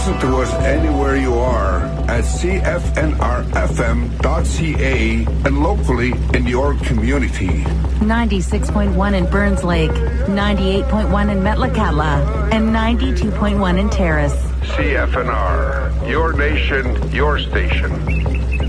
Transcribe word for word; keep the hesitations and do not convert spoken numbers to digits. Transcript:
Listen to us anywhere you are at C F N R F M dot C A and locally in your community. ninety-six point one in Burns Lake, ninety-eight point one in Metlakatla, and ninety-two point one in Terrace. C F N R, your nation, your station.